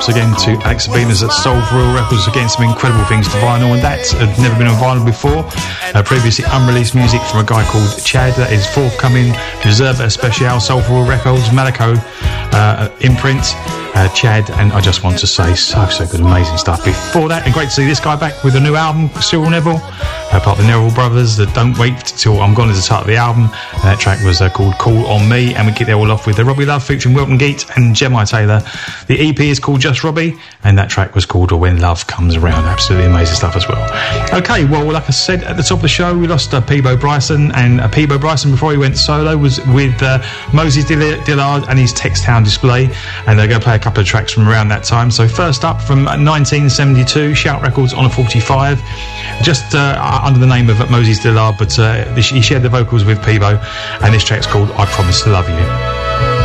shouts again to Alex Sabinas at Soul for Real Records, getting some incredible things to vinyl, and that had never been on vinyl before. Previously unreleased music from a guy called Chad that is forthcoming. Reserva Especial, Soul for Real Records, Malaco imprint. Chad, and I just want to say, so good, amazing stuff. Before that, and great to see this guy back with a new album, Cyril Neville, part of the Neville Brothers, that Don't Wait Till I'm Gone is the title of the album, and that track was called Call On Me, and we kick it all off with Robbie Love featuring Wilton Geet and Gemini Taylor. The EP is called Just Robbie, and that track was called When Love Comes Around. Absolutely amazing stuff as well. Okay, well, like I said at the top of the show, we lost Peabo Bryson, and Peabo Bryson, before he went solo, was with Moses Dillard and his Textown Display, and they're going to play a couple of tracks from around that time. So first up, from 1972, Shout Records on a 45, just under the name of Moses Dillard, but he shared the vocals with Peabo, and this track's called I Promise to Love You.